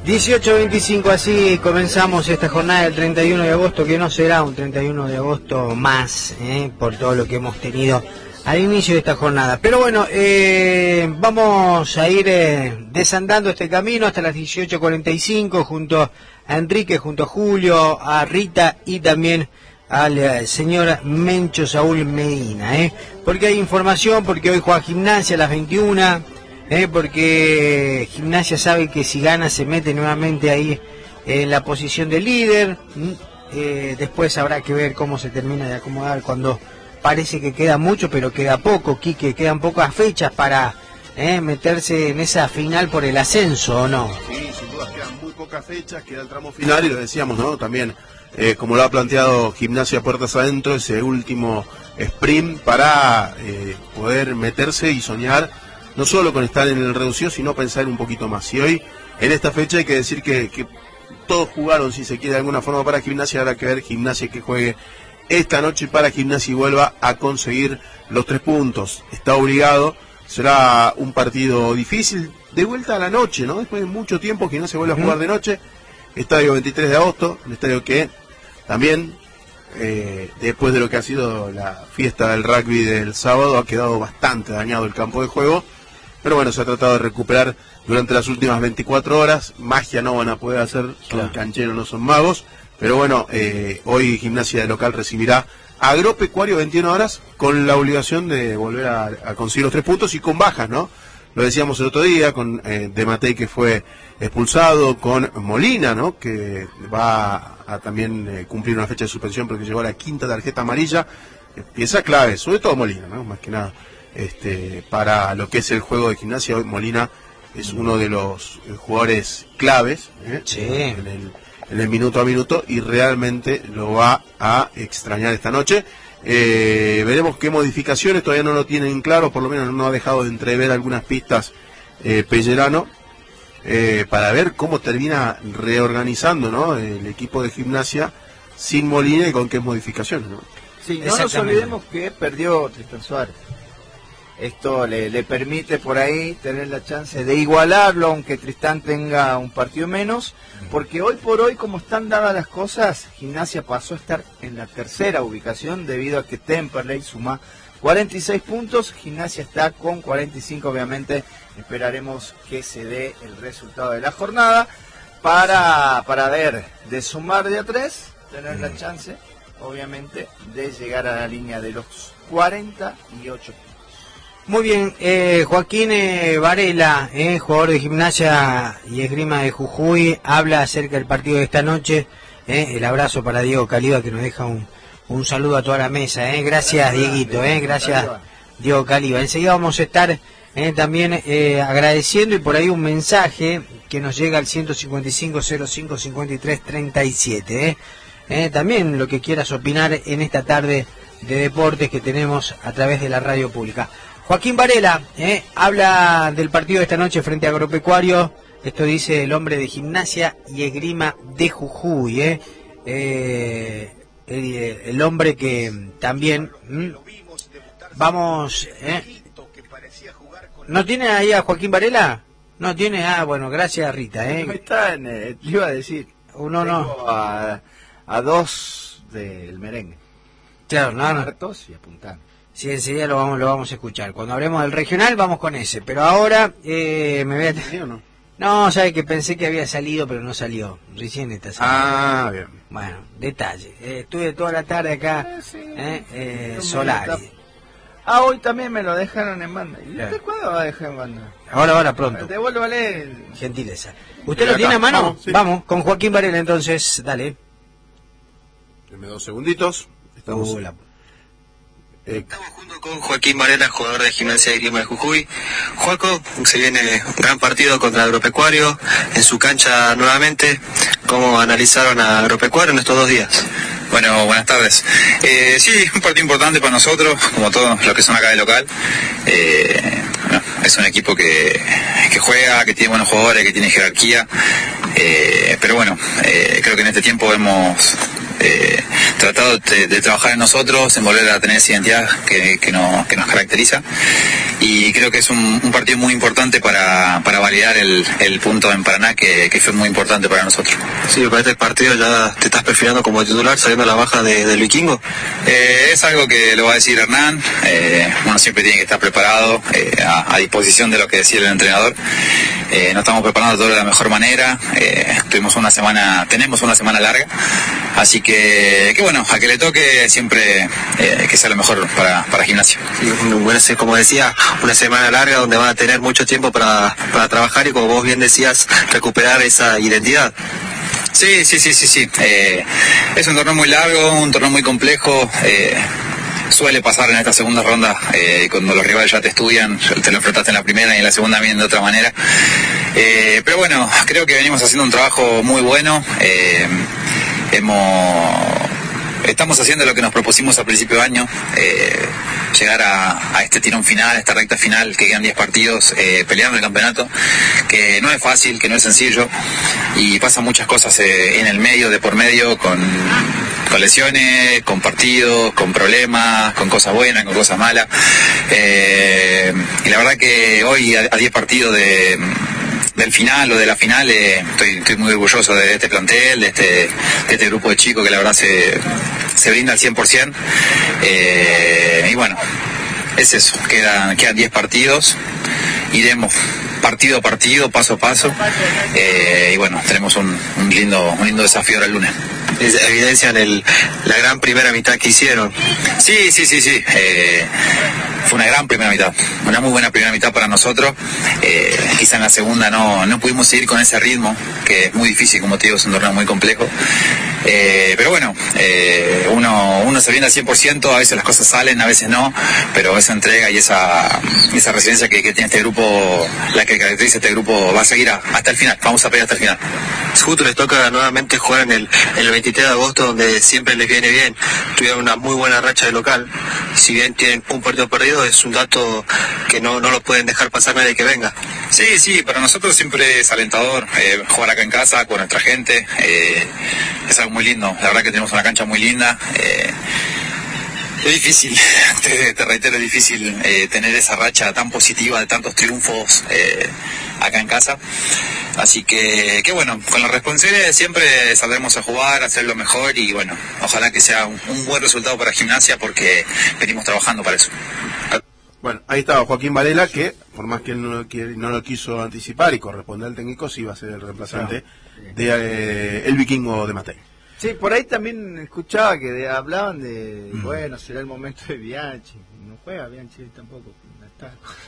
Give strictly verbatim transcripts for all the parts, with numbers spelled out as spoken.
dieciocho veinticinco, así comenzamos esta jornada del treinta y uno de agosto, que no será un treinta y uno de agosto más, eh, por todo lo que hemos tenido al inicio de esta jornada. Pero bueno, eh, vamos a ir eh, desandando este camino hasta las dieciocho cuarenta y cinco, junto a Enrique, junto a Julio, a Rita y también al eh, señor Mencho Saúl Medina, eh, porque hay información, porque hoy juega Gimnasia a las veintiuna, eh, porque Gimnasia sabe que si gana se mete nuevamente ahí en la posición de líder. Eh, después habrá que ver cómo se termina de acomodar cuando parece que queda mucho, pero queda poco, Quique, quedan pocas fechas para eh, meterse en esa final por el ascenso, ¿o no? Sí, sin duda quedan muy pocas fechas, queda el tramo final y lo decíamos, ¿no? También, eh, como lo ha planteado Gimnasia puertas adentro, ese último sprint para eh, poder meterse y soñar, no solo con estar en el reducido, sino pensar un poquito más. Y hoy, en esta fecha, hay que decir que, que todos jugaron, si se quiere, de alguna forma para Gimnasia. Habrá que ver Gimnasia que juegue esta noche para Gimnasia y vuelva a conseguir los tres puntos. Está obligado, será un partido difícil, de vuelta a la noche, ¿no? Después de mucho tiempo Gimnasia vuelve a jugar de noche. Estadio veintitrés de agosto, un estadio que también, eh, después de lo que ha sido la fiesta del rugby del sábado, ha quedado bastante dañado el campo de juego. Pero bueno, se ha tratado de recuperar durante las últimas veinticuatro horas. Magia no van a poder hacer, son claro. Cancheros, no son magos. Pero bueno, eh, hoy Gimnasia de local recibirá a Agropecuario veintiuna horas, con la obligación de volver a, a conseguir los tres puntos y con bajas, ¿no? Lo decíamos el otro día, con eh, De Matei, que fue expulsado, con Molina, ¿no? Que va a, a también eh, cumplir una fecha de suspensión porque llegó a la quinta tarjeta amarilla. Eh, pieza clave, sobre todo Molina, ¿no? Más que nada, este, para lo que es el juego de Gimnasia. Hoy Molina es uno de los eh, jugadores claves, ¿eh? Sí. en el en el minuto a minuto, y realmente lo va a extrañar esta noche. Eh, veremos qué modificaciones, todavía no lo tienen claro, por lo menos no ha dejado de entrever algunas pistas eh, Pellerano, eh, para ver cómo termina reorganizando, ¿no?, el equipo de Gimnasia sin Molina y con qué modificaciones, ¿no? Sí, no nos olvidemos que perdió Tristán Suárez. Esto le, le permite por ahí tener la chance de igualarlo, aunque Tristán tenga un partido menos, porque hoy por hoy, como están dadas las cosas, Gimnasia pasó a estar en la tercera ubicación debido a que Temperley suma cuarenta y seis puntos, Gimnasia está con cuarenta y cinco, obviamente esperaremos que se dé el resultado de la jornada para, para ver, de sumar de a tres, tener la chance, obviamente, de llegar a la línea de los cuarenta y ocho puntos. Muy bien, eh, Joaquín eh, Varela, eh, jugador de Gimnasia y Esgrima de Jujuy, habla acerca del partido de esta noche. Eh, el abrazo para Diego Caliba, que nos deja un, un saludo a toda la mesa. Eh. Gracias, Dieguito, eh, gracias, Diego Caliba. Enseguida vamos a estar eh, también eh, agradeciendo, y por ahí un mensaje que nos llega al ciento cincuenta y cinco, cero cinco, cincuenta y tres, treinta y siete. Eh. Eh, también lo que quieras opinar en esta tarde de deportes que tenemos a través de la radio pública. Joaquín Varela eh, habla del partido de esta noche frente a Agropecuario. Esto dice el hombre de Gimnasia y Esgrima de Jujuy. Eh. Eh, el, el hombre que también... Mm, vamos... Eh. ¿No tiene ahí a Joaquín Varela? No tiene... Ah, bueno, gracias, Rita. Eh. Está en, eh, te iba a decir. Uno no. A, a dos del merengue. Claro, no, no. Hartos y apuntando. Sí, enseguida lo vamos, lo vamos a escuchar. Cuando hablemos del regional, vamos con ese. Pero ahora, eh, me voy a... ¿Sí o no? No, sabe que pensé que había salido, pero no salió. Recién está saliendo. Ah, bien. Bueno, detalle. Eh, estuve toda la tarde acá, Eh, sí. eh, eh, No me Solari. está- Ah, hoy también me lo dejaron en banda. ¿Y Claro. usted cuándo va a dejar en banda? Ahora, ahora, pronto. Devuélvale el... Gentileza. ¿Usted Y lo acá, tiene a mano? vamos, sí. Vamos, con Joaquín Varela entonces, dale. Deme dos segunditos. Estamos... Uh, la- eh, Estamos junto con Joaquín Varela, jugador de Gimnasia y Esgrima de Jujuy. Joaco, se viene un gran partido contra Agropecuario en su cancha nuevamente. ¿Cómo analizaron a Agropecuario en estos dos días? Bueno, buenas tardes. Eh, sí, un partido importante para nosotros, como todos los que son acá de local. Eh, bueno, es un equipo que, que juega, que tiene buenos jugadores, que tiene jerarquía. Eh, pero bueno, eh, creo que en este tiempo hemos eh, tratado de, de trabajar en nosotros, en volver a tener esa identidad que, que, nos, que nos caracteriza, y creo que es un, un partido muy importante para, para validar el, el punto en Paraná, que, que fue muy importante para nosotros. Sí, para este partido ya te estás perfilando como titular, sabiendo la baja de, del Vikingo. Eh, es algo que lo va a decir Hernán. Eh, uno siempre tiene que estar preparado, eh, a, a disposición de lo que decía el entrenador. Eh, nos estamos preparando todo de la mejor manera. Eh, tuvimos una semana, tenemos una semana larga, así que, que bueno, a que le toque siempre eh, que sea lo mejor para, para Gimnasia. Sí, bueno, como decía, una semana larga donde van a tener mucho tiempo para, para trabajar y, como vos bien decías, recuperar esa identidad. Sí, sí, sí, sí, sí. Eh, es un torneo muy largo, un torneo muy complejo. Eh, suele pasar en esta segunda ronda, eh, cuando los rivales ya te estudian, te lo enfrentaste en la primera y en la segunda vienen de otra manera. Eh, pero bueno, creo que venimos haciendo un trabajo muy bueno. Eh, hemos... Estamos haciendo lo que nos propusimos al principio de año, eh, llegar a, a este tirón final, a esta recta final, que quedan diez partidos eh, peleando el campeonato, que no es fácil, que no es sencillo, y pasan muchas cosas eh, en el medio, de por medio, con, con lesiones, con partidos, con problemas, con cosas buenas, con cosas malas. Eh, y la verdad que hoy, a diez partidos de... del final o de la final, eh, estoy, estoy muy orgulloso de este plantel, de este, de este grupo de chicos que la verdad se, se brinda al cien por ciento. Eh, y bueno, es eso, quedan quedan diez partidos, iremos partido a partido, paso a paso, eh, y bueno, tenemos un, un lindo un lindo desafío ahora el lunes. Evidencian el, la gran primera mitad que hicieron. Sí, sí, sí, sí. Eh, fue una gran primera mitad, una muy buena primera mitad para nosotros. Eh, quizá en la segunda no, no pudimos seguir con ese ritmo, que es muy difícil, como te digo, es un torneo muy complejo. Eh, pero bueno, eh, uno, uno se brinda al cien por ciento, a veces las cosas salen, a veces no, pero esa entrega y esa, esa resiliencia que, que tiene este grupo, la que caracteriza este grupo, va a seguir a, hasta el final, vamos a pelear hasta el final. Justo les toca nuevamente jugar en el, en el veintitrés de agosto, donde siempre les viene bien. Tuvieron una muy buena racha de local. Si bien tienen un partido perdido, es un dato que no, no lo pueden dejar pasar nadie que venga. Sí, sí, para nosotros siempre es alentador eh, jugar acá en casa con nuestra gente. Eh, es algo muy lindo. La verdad que tenemos una cancha muy linda. Eh, Es difícil, te, te reitero, es difícil eh, tener esa racha tan positiva de tantos triunfos eh, acá en casa. Así que, que bueno, con la responsabilidad de siempre saldremos a jugar, a hacer lo mejor y bueno, ojalá que sea un, un buen resultado para Gimnasia porque venimos trabajando para eso. Bueno, ahí estaba Joaquín Varela, que por más que él no lo, quiere, no lo quiso anticipar y corresponde al técnico, sí va a ser el reemplazante claro. de eh, el Vikingo de Matei. Sí, por ahí también escuchaba que de, hablaban de, mm. bueno, será el momento de Bianchi. No juega Bianchi tampoco, no está,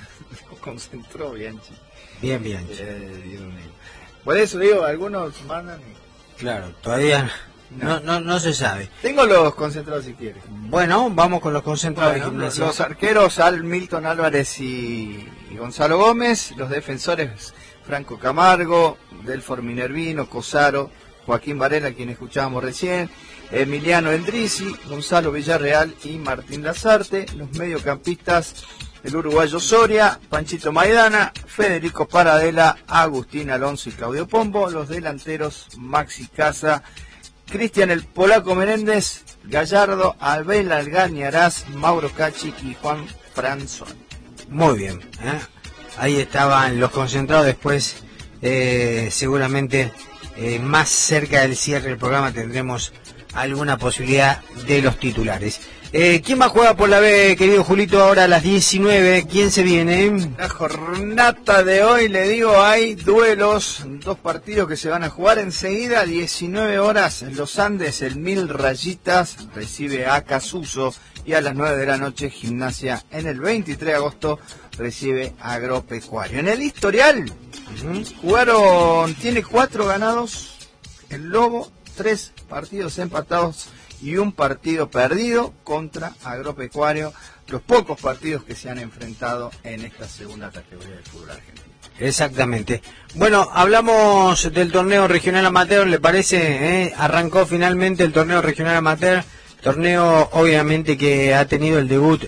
no concentró Bianchi. Bien, Bianchi. Eh, por eso digo, algunos mandan. Claro, todavía no, no, no se sabe. Tengo los concentrados si quieres. Bueno, vamos con los concentrados bueno, de Gimnasia. Los arqueros, Al Milton Álvarez y, y Gonzalo Gómez. Los defensores, Franco Camargo, Delfor Minervino, Cosaro, Joaquín Varela, quien escuchábamos recién, Emiliano Endrizi, Gonzalo Villarreal y Martín Lazarte. Los mediocampistas, el uruguayo Soria, Panchito Maidana, Federico Paradela, Agustín Alonso y Claudio Pombo. Los delanteros, Maxi Casa, Cristian el Polaco Menéndez, Gallardo, Abel Algañarás, Mauro Cachi y Juan Franzón. Muy bien, ¿eh? Ahí estaban los concentrados. Después eh, seguramente eh, más cerca del cierre del programa tendremos alguna posibilidad de los titulares. Eh, ¿Quién más juega por la B, querido Julito, ahora a las diecinueve? ¿Quién se viene? La jornada de hoy, le digo, hay duelos, dos partidos que se van a jugar enseguida, diecinueve horas, en Los Andes, el Mil Rayitas recibe a Casuso, y a las nueve de la noche, Gimnasia en el veintitrés de agosto recibe a Agropecuario. En el historial, uh-huh. jugaron, tiene cuatro ganados el Lobo, tres partidos empatados y un partido perdido contra Agropecuario, los pocos partidos que se han enfrentado en esta segunda categoría del fútbol argentino. Exactamente. Bueno, hablamos del torneo regional amateur, ¿le parece? ¿Eh? Arrancó finalmente el torneo regional amateur, torneo obviamente que ha tenido el debut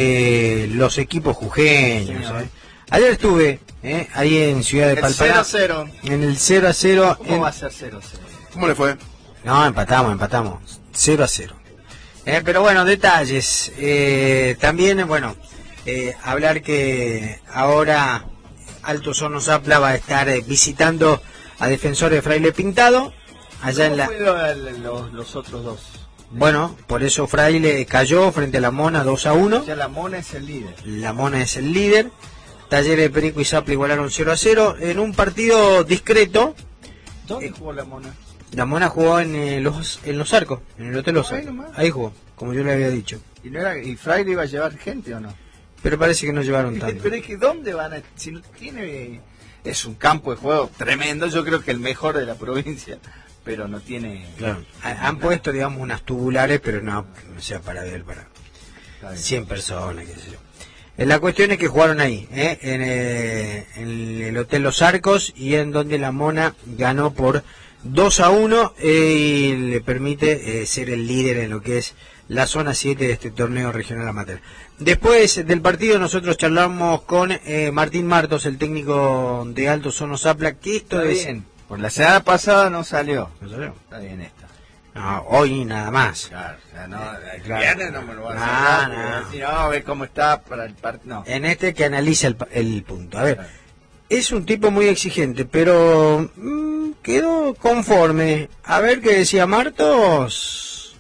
de los equipos jujeños. Sí, ¿eh? Ayer estuve ¿eh? ahí en Ciudad de Palpará. cero a cero. En el cero a cero. ¿Cómo en... va a ser cero a cero? ¿Cómo le fue? No, empatamos, empatamos. cero a cero. Eh, pero bueno, detalles. Eh, también, bueno, eh, hablar que ahora Alto Hornos Zapla va a estar eh, visitando a Defensor de Fraile Pintado, allá en la... fueron los, los otros dos? Bueno, por eso Fraile cayó frente a la Mona dos a uno. O sea, la Mona es el líder. La Mona es el líder. Talleres de Perico y Zapla igualaron cero a cero en un partido discreto. ¿Dónde eh, jugó la Mona? La Mona jugó en eh, los en los Arcos, en el Hotel Los Ahí Arcos. nomás. Ahí jugó, como yo le había dicho. ¿Y, no era, ¿Y Fraile iba a llevar gente o no? Pero parece que no llevaron tanto. Pero es que ¿dónde van a...? Si no tiene... Es un campo de juego tremendo, yo creo que el mejor de la provincia, pero no tiene... Claro. Ha- Han puesto, digamos, unas tubulares, pero no, o sea, para ver, para cien personas, qué sé yo. Eh, La cuestión es que jugaron ahí, ¿eh? en, eh, en el Hotel Los Arcos, y en donde la Mona ganó por dos a uno eh, y le permite eh, ser el líder en lo que es la zona siete de este torneo regional amateur. Después del partido nosotros charlamos con eh, Martín Martos, el técnico de Alto Hornos Zapla, que esto Está es... bien. Por la semana pasada no salió. ¿No salió? Está bien esta. No, hoy nada más. Claro, o sea, no, el Claro. viernes no me lo va a Ah, hacer. no. No, no. Decir, no, a ver cómo está para el partido. No. En este que analiza el, pa- el punto. A ver, es un tipo muy exigente, pero mm, quedó conforme. A ver qué decía Martos.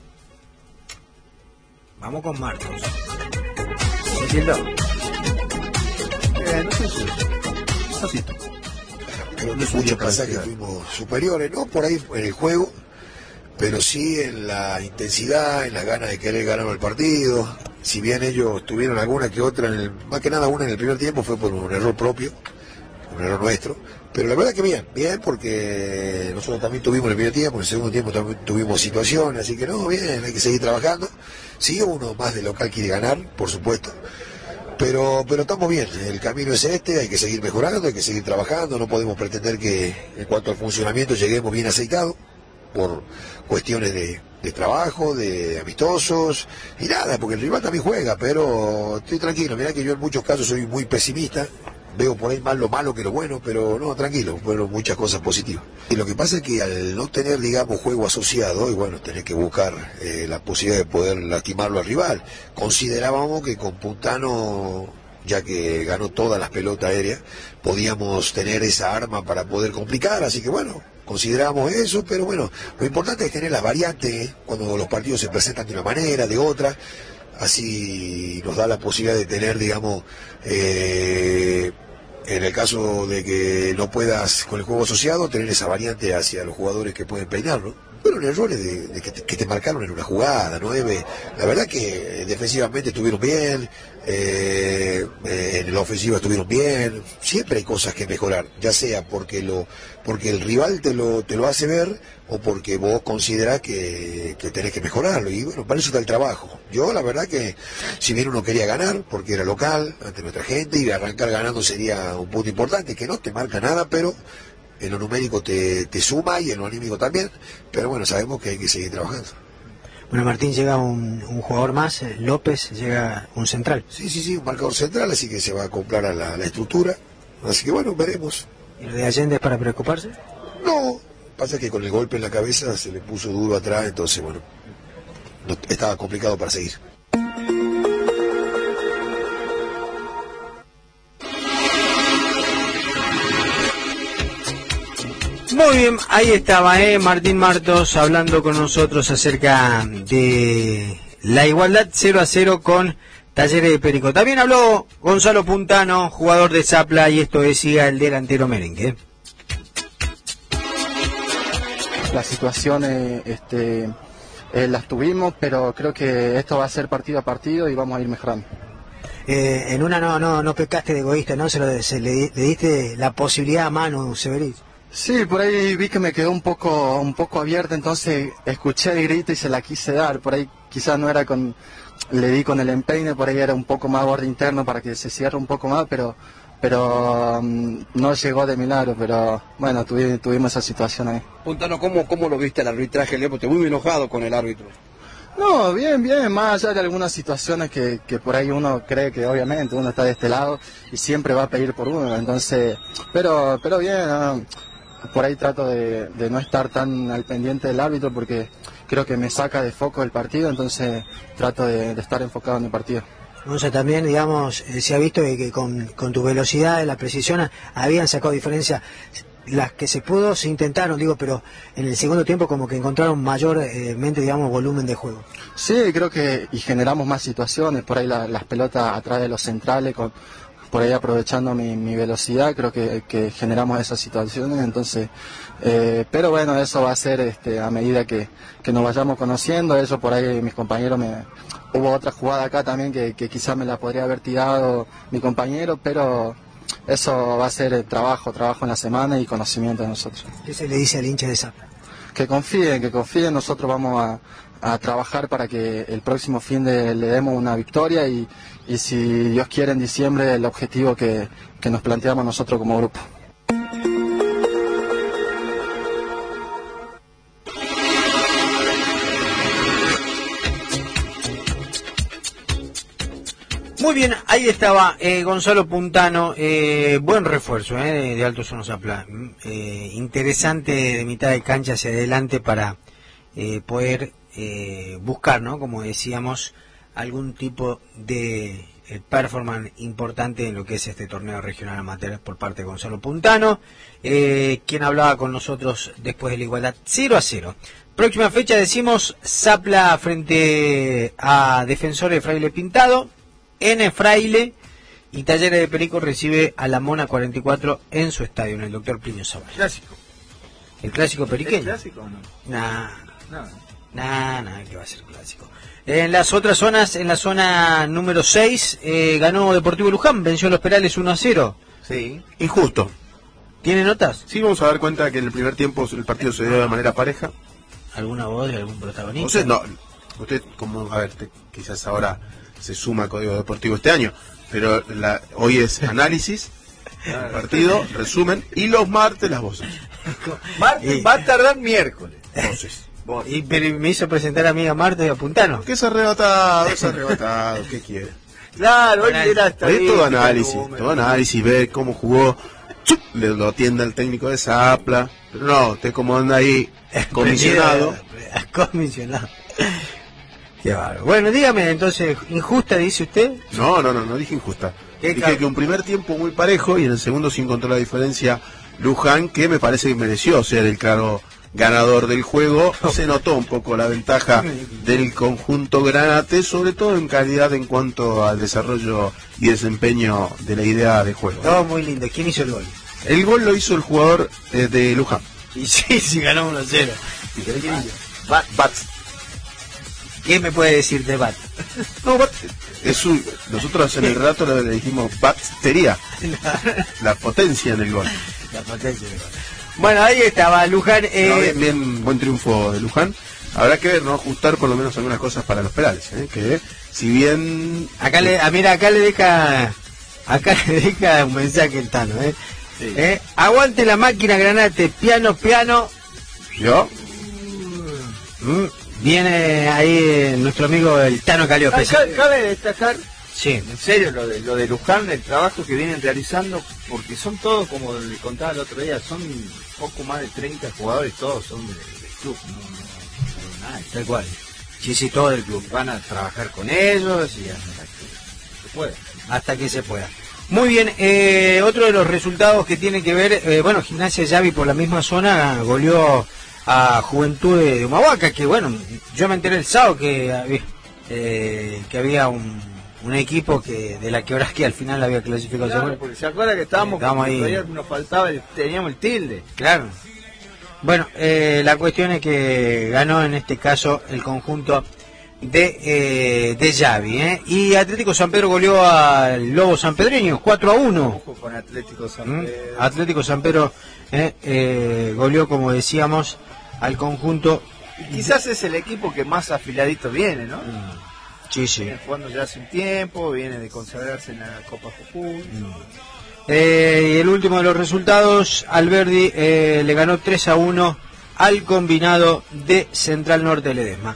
Vamos con Martos. ¿Entiendo? Eh, no sé si despacito. Creo que muchos pasajes fuimos superiores, no por ahí en el juego, pero sí en la intensidad, en las ganas de querer ganar el partido. Si bien ellos tuvieron alguna que otra, en el, más que nada una en el primer tiempo fue por un error propio, un error nuestro. Pero la verdad que bien, bien, porque nosotros también tuvimos en el primer tiempo, en el segundo tiempo también tuvimos situaciones, así que no, bien, hay que seguir trabajando. Sí, uno más de local quiere ganar, por supuesto. Pero, pero estamos bien, el camino es este, hay que seguir mejorando, hay que seguir trabajando, no podemos pretender que en cuanto al funcionamiento lleguemos bien aceitados por cuestiones de, de trabajo, de amistosos y nada, porque el rival también juega, pero estoy tranquilo, mirá que yo en muchos casos soy muy pesimista, veo por ahí más lo malo que lo bueno, pero no, tranquilo, bueno, muchas cosas positivas. Y lo que pasa es que al no tener, digamos, juego asociado, y bueno, tenés que buscar eh, la posibilidad de poder lastimarlo al rival. Considerábamos que con Puntano, ya que ganó todas las pelotas aéreas, podíamos tener esa arma para poder complicar, así que bueno, consideramos eso, pero bueno, lo importante es tener las variantes, ¿eh? Cuando los partidos se presentan de una manera, de otra, así nos da la posibilidad de tener, digamos, eh, en el caso de que no puedas con el juego asociado, tener esa variante hacia los jugadores que pueden peinarlo. Fueron errores de, de que, te, que te marcaron en una jugada, nueve. La verdad que defensivamente estuvieron bien, eh, eh, en la ofensiva estuvieron bien. Siempre hay cosas que mejorar, ya sea porque lo porque el rival te lo te lo hace ver o porque vos considerás que, que tenés que mejorarlo. Y bueno, para eso está el trabajo. Yo la verdad que si bien uno quería ganar, porque era local, ante nuestra gente, y arrancar ganando sería un punto importante, que no te marca nada, pero en lo numérico te, te suma y en lo anímico también, pero bueno, sabemos que hay que seguir trabajando. Bueno, Martín, llega un, un jugador más, eh, López, llega un central. Sí, sí, sí, un marcador central, así que se va a acoplar a la, la estructura, así que bueno, veremos. ¿Y lo de Allende es para preocuparse? No, pasa que con el golpe en la cabeza se le puso duro atrás, entonces bueno, no, estaba complicado para seguir. Muy bien, ahí estaba eh, Martín Martos hablando con nosotros acerca de la igualdad cero a cero con Talleres de Perico. También habló Gonzalo Puntano, jugador de Zapla, y esto decía el delantero merengue. Las situaciones este, eh, las tuvimos, pero creo que esto va a ser partido a partido y vamos a ir mejorando. Eh, en una no no no pecaste de egoísta, ¿no? Se, lo, se le, le diste la posibilidad a Manu Severich. Sí, por ahí vi que me quedó un poco un poco abierta, entonces escuché el grito y se la quise dar. Por ahí quizás no era con, le di con el empeine, por ahí era un poco más borde interno para que se cierre un poco más, pero pero um, no llegó de milagro, pero bueno, tuvi, tuvimos esa situación ahí. Puntano, ¿cómo, ¿cómo lo viste el arbitraje, Leo? Porque muy enojado con el árbitro. No, bien, bien, más allá de algunas situaciones que, que por ahí uno cree que obviamente uno está de este lado y siempre va a pedir por uno, entonces, pero pero bien, ¿no? Por ahí trato de, de no estar tan al pendiente del árbitro porque creo que me saca de foco el partido, entonces trato de, de estar enfocado en el partido. O sea, también, digamos, eh, se ha visto que, que con, con tu velocidad, la precisión, habían sacado diferencia. Las que se pudo, se intentaron, digo, pero en el segundo tiempo como que encontraron mayormente, digamos, volumen de juego. Sí, creo que y generamos más situaciones, por ahí la, las pelotas atrás de los centrales, con, por ahí aprovechando mi, mi velocidad, creo que, que generamos esas situaciones, entonces, eh, pero bueno, eso va a ser este, a medida que, que nos vayamos conociendo, eso por ahí mis compañeros me... Hubo otra jugada acá también que, que quizás me la podría haber tirado mi compañero, pero eso va a ser trabajo, trabajo en la semana y conocimiento de nosotros. ¿Qué se le dice al hincha de Zapla? Que confíen, que confíen, nosotros vamos a, a trabajar para que el próximo fin de le demos una victoria y, y si Dios quiere en diciembre el objetivo que, que nos planteamos nosotros como grupo. Muy bien, ahí estaba eh, Gonzalo Puntano, eh, buen refuerzo eh, de, de Altos Hornos Zapla, eh, interesante de mitad de cancha hacia adelante para eh, poder eh, buscar, ¿no? Como decíamos, algún tipo de eh, performance importante en lo que es este torneo regional amateur por parte de Gonzalo Puntano, eh, quien hablaba con nosotros después de la igualdad cero a cero. Próxima fecha decimos Zapla frente a Defensores de Fraile Pintado. En Fraile y Talleres de Perico recibe a la Mona cuarenta y cuatro en su estadio, en el Doctor Plinio Zavala. Clásico. ¿El clásico periqueño? ¿El clásico o no? Nah, No. nah, nah, que va a ser clásico. En las otras zonas, en la zona número seis, eh, ganó Deportivo Luján, venció a los Perales uno a cero. Sí. Injusto. ¿Tiene notas? Sí, vamos a dar cuenta que en el primer tiempo el partido se dio de manera pareja. ¿Alguna voz de algún protagonista? Usted, no, usted como, a ver, te- quizás ahora se suma Código Deportivo este año, pero la, hoy es análisis, partido, resumen, y los martes las voces. Martes Y- va a tardar miércoles. Voces. Y pero me hizo presentar a amiga Marta y a Puntano. ¿Qué es arrebatado? Es arrebatado, ¿qué quiere? Claro, hoy era Hoy es todo estadística, análisis, número. todo análisis, ver cómo jugó, ¡chup! Le lo atiende el técnico de Zapla, pero no, usted como anda ahí comisionado. Comisionado. Qué bárbaro. Bueno, dígame entonces, ¿injusta dice usted? No, no, no, no dije injusta. ¿Qué Dije cal- que un primer tiempo muy parejo y en el segundo se encontró la diferencia Luján, que me parece que mereció ser el claro ganador del juego. Se notó un poco la ventaja del conjunto Granate, sobre todo en calidad en cuanto al desarrollo y desempeño de la idea de juego. Todo muy lindo. ¿Quién hizo el gol? El gol lo hizo el jugador eh, de Luján. Y sí, sí ganó uno a cero. Bat, Bat. ¿Qué me puede decir de Bat? No, Bat. Es un- nosotros en el rato le, le dijimos batería, la potencia en el gol. La potencia del gol. Bueno, ahí estaba Luján. Eh, No, bien, bien, buen triunfo de Luján. Habrá que ver, no ajustar por lo menos algunas cosas para los Perales, ¿eh? Que si bien Acá le, ah, mira, acá le deja, acá le deja un mensaje el Tano, ¿eh? Sí. ¿Eh? Aguante la máquina Granate, piano, piano. yo Mm, Viene ahí eh, nuestro amigo el Tano Calio. Ah, ca- Cabe destacar, Sí. en serio, lo de, lo de Luján, el trabajo que vienen realizando, porque son todos, como le contaba el otro día, son poco más de treinta jugadores, todos son del del club, no, no, no, nada, Tal cual. Sí, sí, todo el club. van a trabajar con ellos y hasta que se pueda. Hasta que se pueda. Muy bien, eh, otro de los resultados que tiene que ver, eh, bueno, Gimnasia Yavi por la misma zona goleó a Juventud de Humahuaca, que bueno, yo me enteré el sábado que había, eh, que había un, un equipo que de la que que al final había clasificado. Claro, porque se acuerda que estábamos, Estábamos que ahí. todavía nos faltaba, el, teníamos el tilde. Claro. Bueno, eh, la cuestión es que ganó en este caso el conjunto de eh, de Yavi, ¿eh? Y Atlético San Pedro goleó al Lobo Sanpedreño cuatro a uno. Ojo con Atlético San ¿Mm? Pedro. Atlético San Pedro eh, eh, goleó, como decíamos, al conjunto. Y quizás es el equipo que más afiladito viene, ¿no? Sí, sí. Viene jugando ya hace un tiempo, viene de consagrarse en la Copa Jujuy. Eh, y el último de los resultados, Alberdi eh, le ganó tres a uno al combinado de Central Norte Ledesma.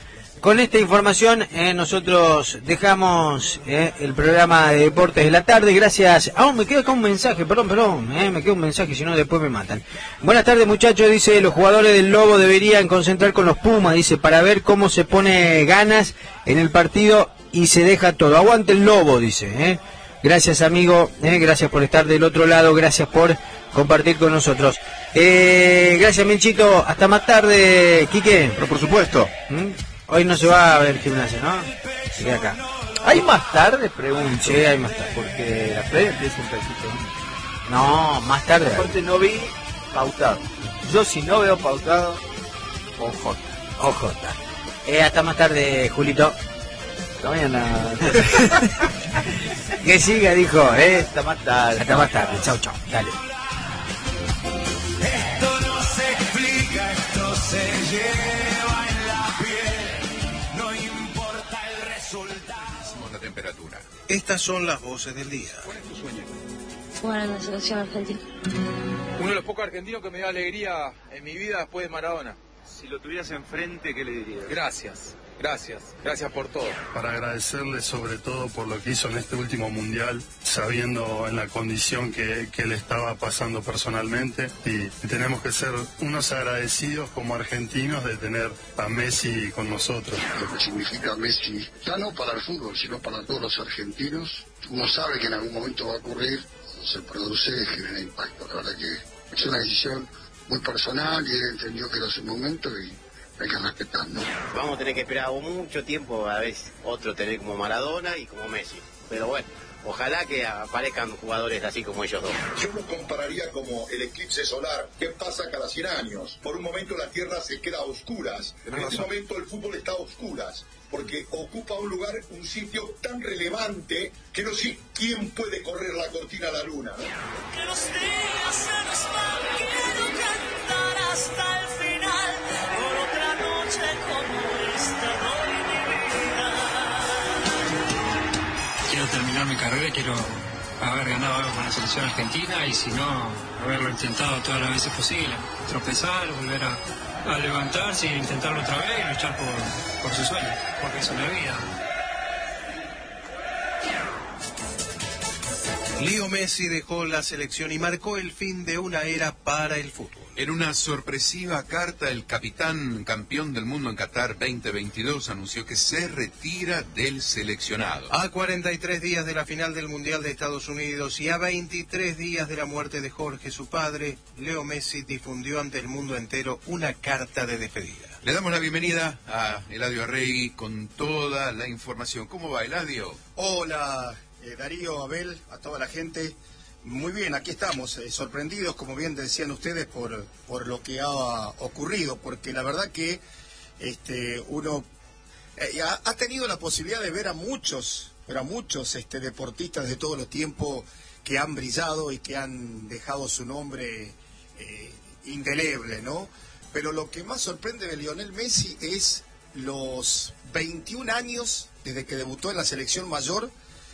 con esta información eh, nosotros dejamos eh, el programa de Deportes de la Tarde. Gracias. Aún oh, me queda acá un mensaje, perdón, perdón, eh, me queda un mensaje, si no después me matan. Buenas tardes, muchachos, dice, los jugadores del Lobo deberían concentrar con los Pumas, dice, para ver cómo se pone ganas en el partido y se deja todo. Aguante el Lobo, dice. Eh. Gracias, amigo, eh, gracias por estar del otro lado, gracias por compartir con nosotros. Eh, gracias, Menchito, hasta más tarde, Quique. Pero por supuesto. ¿Mm? Hoy no se va a ver gimnasia, ¿no? Se queda acá. ¿Hay más tarde? Pregunto. Sí, hay más tarde. Porque la previa empieza un pedacito. No, más tarde. Aparte no vi pautado. Yo si no veo pautado, ojota. Ojota. Eh, hasta más tarde, Julito. Hasta mañana. Que siga, dijo, ¿eh? Hasta más tarde. Hasta más tarde. Chau, chau. Dale. Esto no se explica, esto se lleva en la piel. No importa el resultado. La temperatura. Estas son las voces del día. ¿Cuál es tu sueño? Jugar en la selección argentina. Uno de los pocos argentinos que me dio alegría en mi vida después de Maradona. Si lo tuvieras enfrente, ¿qué le dirías? Gracias, gracias, gracias por todo. Para agradecerle sobre todo por lo que hizo en este último mundial, sabiendo en la condición que, que él estaba pasando personalmente, y tenemos que ser unos agradecidos como argentinos de tener a Messi con nosotros. Lo que significa Messi, ya no para el fútbol, sino para todos los argentinos. Uno sabe que en algún momento va a ocurrir, se produce, genera impacto. La verdad que es una decisión muy personal y él entendió que era su momento y hay que respetarlo. Vamos a tener que esperar mucho tiempo a ver otro tener como Maradona y como Messi. Pero bueno, ojalá que aparezcan jugadores así como ellos dos. Yo lo compararía como el eclipse solar. ¿Qué pasa cada cien años? Por un momento la Tierra se queda a oscuras. En este momento el fútbol está a oscuras. Porque ocupa un lugar, un sitio tan relevante que no sé quién puede correr la cortina a la luna, ¿no? Que los días se nos van, quiero cantar hasta el final, por otra noche como esta doy mi vida. Quiero terminar mi carrera, quiero haber ganado algo con la selección argentina y si no, haberlo intentado todas las veces posible. Tropezar, volver a... a levantarse e intentarlo otra vez y luchar por, por su sueño, porque es una vida. Leo Messi dejó la selección y marcó el fin de una era para el fútbol. En una sorpresiva carta, el capitán campeón del mundo en Qatar veinte veintidós anunció que se retira del seleccionado. A cuarenta y tres días de la final del Mundial de Estados Unidos y a veintitrés días de la muerte de Jorge, su padre, Leo Messi difundió ante el mundo entero una carta de despedida. Le damos la bienvenida a Eladio Arregui con toda la información. ¿Cómo va, Eladio? Hola, eh, Darío, Abel, a toda la gente. Muy bien, aquí estamos, eh, sorprendidos, como bien decían ustedes, por, por lo que ha ocurrido, porque la verdad que este, uno eh, ha, ha tenido la posibilidad de ver a muchos, ver a muchos este, deportistas de todos los tiempos que han brillado y que han dejado su nombre eh, indeleble, ¿no? Pero lo que más sorprende de Lionel Messi es los veintiún años desde que debutó en la selección mayor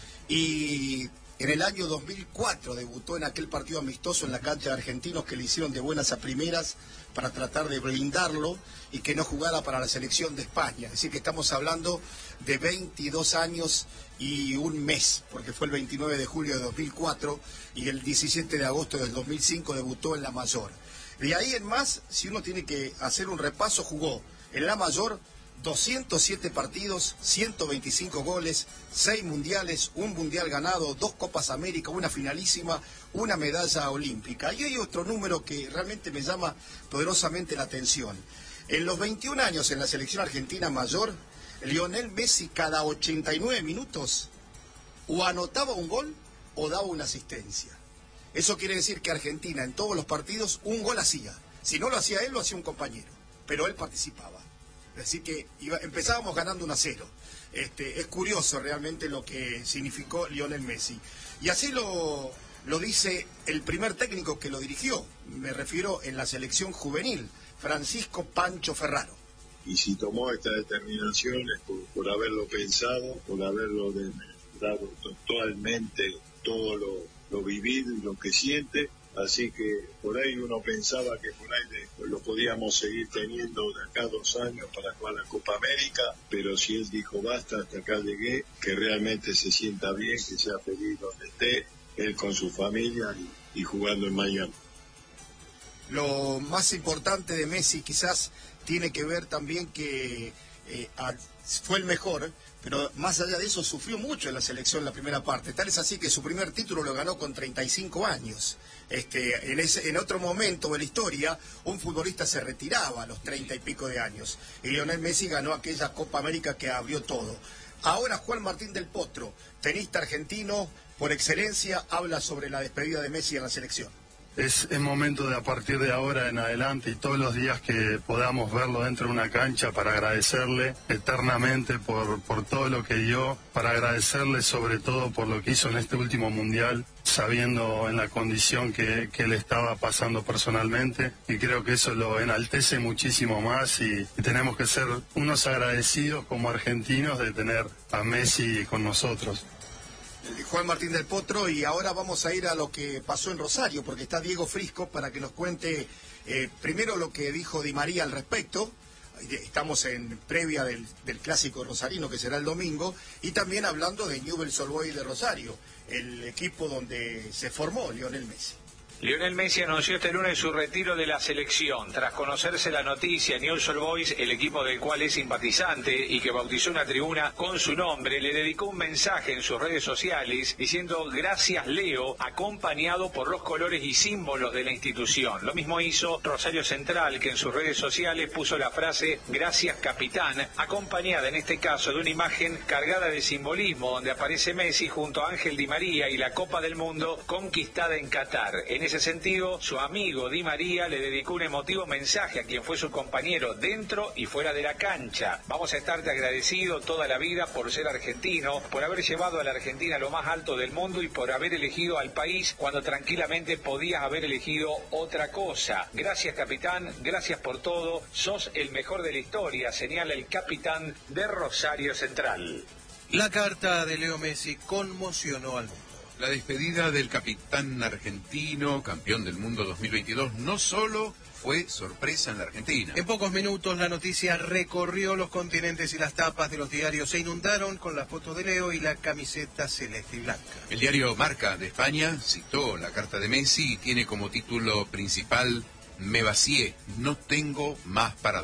y... En el año dos mil cuatro debutó en aquel partido amistoso en la cancha de Argentinos que le hicieron de buenas a primeras para tratar de blindarlo y que no jugara para la selección de España. Es decir, que estamos hablando de veintidós años y un mes, porque fue el veintinueve de julio de dos mil cuatro y el diecisiete de agosto del dos mil cinco debutó en la mayor. De ahí en más, si uno tiene que hacer un repaso, jugó en la mayor doscientos siete partidos, ciento veinticinco goles, seis mundiales, un mundial ganado, dos Copas América, una finalísima, una medalla olímpica. Y hay otro número que realmente me llama poderosamente la atención. En los veintiún años en la selección argentina mayor, Lionel Messi cada ochenta y nueve minutos o anotaba un gol o daba una asistencia. Eso quiere decir que Argentina en todos los partidos un gol hacía. Si no lo hacía él, lo hacía un compañero, pero él participaba. Así que iba, empezábamos ganando uno a cero. Este, es curioso realmente lo que significó Lionel Messi. Y así lo, lo dice el primer técnico que lo dirigió. Me refiero en la selección juvenil, Francisco Pancho Ferraro. Y si tomó esta determinación es por, por haberlo pensado, por haberlo dado totalmente todo lo, lo vivido y lo que siente, Así que por ahí uno pensaba que por ahí de- lo podíamos seguir teniendo de acá a dos años para jugar la Copa América, pero si él dijo basta, hasta acá llegué, que realmente se sienta bien, que sea feliz donde esté, él con su familia y, y jugando en Miami. Lo más importante de Messi quizás tiene que ver también que eh, a- fue el mejor, pero más allá de eso sufrió mucho en la selección la primera parte. Tal es así que su primer título lo ganó con treinta y cinco años. Este, en, ese, en otro momento de la historia, un futbolista se retiraba a los treinta y pico de años. Y Lionel Messi ganó aquella Copa América que abrió todo. Ahora Juan Martín del Potro, tenista argentino por excelencia, habla sobre la despedida de Messi en la selección. Es el momento de a partir de ahora en adelante y todos los días que podamos verlo dentro de una cancha para agradecerle eternamente por, por todo lo que dio, para agradecerle sobre todo por lo que hizo en este último mundial, sabiendo en la condición que, que él estaba pasando personalmente, y creo que eso lo enaltece muchísimo más y, y tenemos que ser unos agradecidos como argentinos de tener a Messi con nosotros. Juan Martín del Potro, y ahora vamos a ir a lo que pasó en Rosario, porque está Diego Frisco para que nos cuente eh, primero lo que dijo Di María al respecto. Estamos en previa del, del clásico rosarino que será el domingo, y también hablando de Newell's Old Boys de Rosario, el equipo donde se formó Lionel Messi. Lionel Messi anunció este lunes su retiro de la selección. Tras conocerse la noticia, Newell's Old Boys, el equipo del cual es simpatizante y que bautizó una tribuna con su nombre, le dedicó un mensaje en sus redes sociales diciendo "Gracias Leo", acompañado por los colores y símbolos de la institución. Lo mismo hizo Rosario Central, que en sus redes sociales puso la frase "Gracias Capitán", acompañada en este caso de una imagen cargada de simbolismo donde aparece Messi junto a Ángel Di María y la Copa del Mundo conquistada en Qatar. En ese sentido, su amigo Di María le dedicó un emotivo mensaje a quien fue su compañero dentro y fuera de la cancha. "Vamos a estarte agradecido toda la vida por ser argentino, por haber llevado a la Argentina a lo más alto del mundo y por haber elegido al país cuando tranquilamente podías haber elegido otra cosa. Gracias capitán, gracias por todo, sos el mejor de la historia", señala el capitán de Rosario Central. La carta de Leo Messi conmocionó al mundo. La despedida del capitán argentino, campeón del mundo dos mil veintidós, no solo fue sorpresa en la Argentina. En pocos minutos la noticia recorrió los continentes y las tapas de los diarios se inundaron con la foto de Leo y la camiseta celeste y blanca. El diario Marca de España citó la carta de Messi y tiene como título principal "Me vacié, no tengo más para